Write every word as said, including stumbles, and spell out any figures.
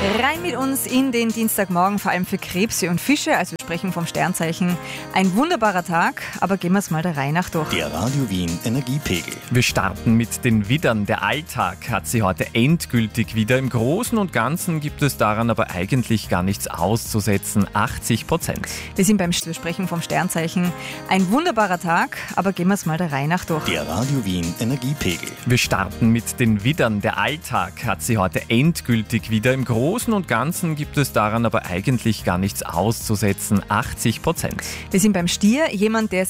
Rein mit uns in den Dienstagmorgen, vor allem für Krebse und Fische. Also wir sprechen vom Sternzeichen. Ein wunderbarer Tag, aber gehen wir es mal der Reihe nach durch. Der Radio Wien Energiepegel. Wir starten mit den Widdern. Der Alltag hat sie heute endgültig wieder. Im Großen und Ganzen gibt es daran aber eigentlich gar nichts auszusetzen. achtzig Prozent. Wir sind beim St- wir sprechen vom Sternzeichen. Ein wunderbarer Tag, aber gehen wir es mal der Reihe nach durch. Der Radio Wien Energiepegel. Wir starten mit den Widdern. Der Alltag hat sie heute endgültig wieder. Im Großen und Ganzen gibt es daran aber eigentlich gar nichts auszusetzen. achtzig Prozent. Wir sind beim Stier. Jemand, der